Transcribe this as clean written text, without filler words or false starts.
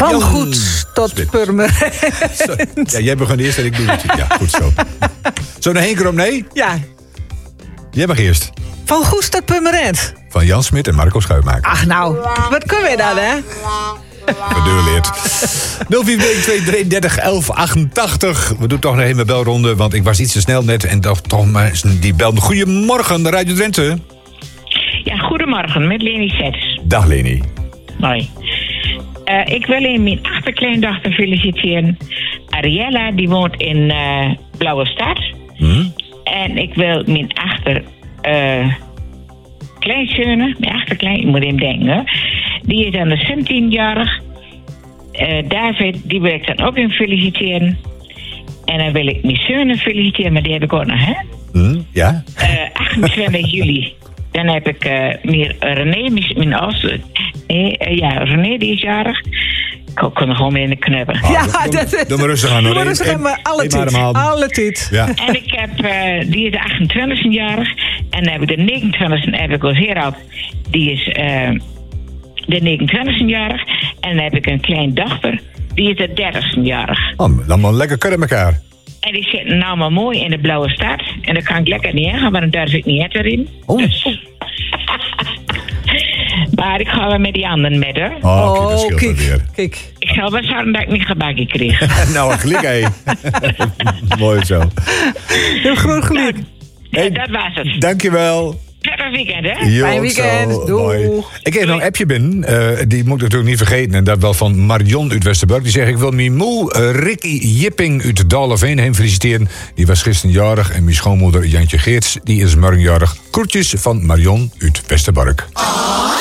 Van goed tot Purmerend. Ja, jij begon eerst en ik doe het. Ja, goed zo. Zo nog één keer op nee? Ja, Jij mag eerst. van goed tot Purmerend. Van Jan Smit en Marco Schuitmaker. Ach nou, wat kunnen we dan, hè? Wat deur leert. 042231188. We doen toch nog even een belronde, want ik was iets te snel net. En toch maar die bel. Goedemorgen, de Radio Drenthe. Ja, goedemorgen, met Leni Sets. Dag Leni. Hoi. Ik wil in mijn achterkleindochter feliciteren. Ariella, die woont in Blauwe Stad. En ik wil mijn kleinzonen, mijn achterklein, ik moet hem denken, die is dan de 17-jarig. David, die wil ik dan ook in feliciteren. En dan wil ik mijn zonen feliciteren, maar die heb ik ook nog, hè? Ja? 28 juli. Dan heb ik meer René, mijn oudste. René, die is jarig. Ik kon er gewoon mee in de knuppen. Doe maar rustig aan. Doe maar rustig aan, maar alle tijd. Ja. En ik heb, die is de 28e jarig. En dan heb ik de 29e, heb ik al zeer oud. Die is de 29e jarig. En dan heb ik een klein dochter. Die is de 30e jarig. Oh, dan maar lekker kunnen elkaar. En die zitten nou maar mooi in de Blauwe Stad. En daar kan ik lekker niet heen gaan, maar dan durf ik niet erin. Oh. Dus. Maar ik ga wel met die anderen met, hè. Oh, dat scheelt dan weer. Kijk. Ik zal wel zorgen dat ik niet gebakje kreeg. Nou, gelijk, hé. Mooi zo. Heel groot geluk. Ja, dat was het. Dankjewel. Prettig weekend, hè? Jo, Fijn weekend. zo, Doei. mooi. Ik heb nog een appje binnen. Die moet ik natuurlijk niet vergeten. En dat wel van Marion uit Westerburg. Die zegt, ik wil mijn moe Ricky Jipping uit Daleveenheem feliciteren. Die was gisteren jarig. En mijn schoonmoeder Jantje Geerts, die is morgen jarig. Groetjes van Marion uit Westerburg.